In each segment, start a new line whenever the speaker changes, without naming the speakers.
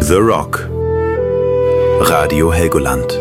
The Rock. Radio Helgoland.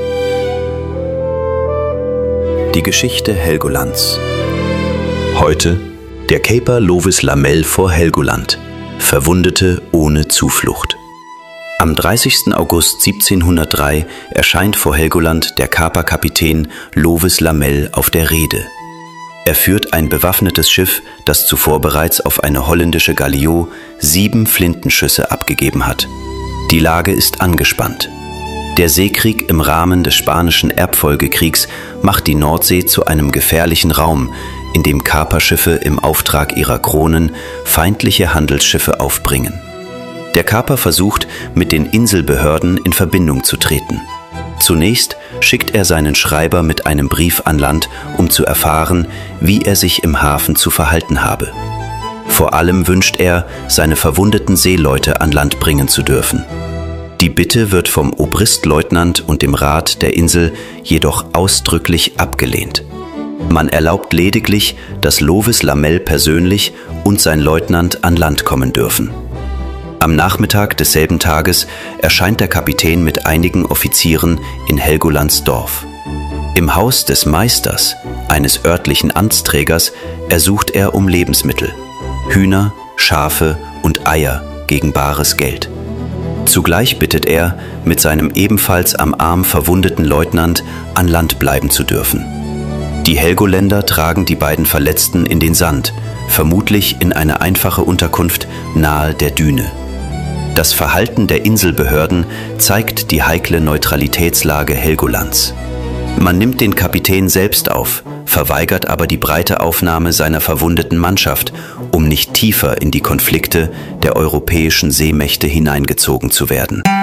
Die Geschichte Helgolands. Heute der Caper Lovis Lamel vor Helgoland. Verwundete ohne Zuflucht. Am 30. August 1703 erscheint vor Helgoland der Kaperkapitän Lovis Lamel auf der Reede. Er führt ein bewaffnetes Schiff, das zuvor bereits auf eine holländische Galiot 7 Flintenschüsse abgegeben hat. Die Lage ist angespannt. Der Seekrieg im Rahmen des Spanischen Erbfolgekriegs macht die Nordsee zu einem gefährlichen Raum, in dem Kaperschiffe im Auftrag ihrer Kronen feindliche Handelsschiffe aufbringen. Der Kaper versucht, mit den Inselbehörden in Verbindung zu treten. Zunächst schickt er seinen Schreiber mit einem Brief an Land, um zu erfahren, wie er sich im Hafen zu verhalten habe. Vor allem wünscht er, seine verwundeten Seeleute an Land bringen zu dürfen. Die Bitte wird vom Obristleutnant und dem Rat der Insel jedoch ausdrücklich abgelehnt. Man erlaubt lediglich, dass Lovis Lamel persönlich und sein Leutnant an Land kommen dürfen. Am Nachmittag desselben Tages erscheint der Kapitän mit einigen Offizieren in Helgolands Dorf. Im Haus des Meisters, eines örtlichen Amtsträgers, ersucht er um Lebensmittel: Hühner, Schafe und Eier gegen bares Geld. Zugleich bittet er, mit seinem ebenfalls am Arm verwundeten Leutnant an Land bleiben zu dürfen. Die Helgoländer tragen die beiden Verletzten in den Sand, vermutlich in eine einfache Unterkunft nahe der Düne. Das Verhalten der Inselbehörden zeigt die heikle Neutralitätslage Helgolands. Man nimmt den Kapitän selbst auf, verweigert aber die breite Aufnahme seiner verwundeten Mannschaft, um nicht tiefer in die Konflikte der europäischen Seemächte hineingezogen zu werden.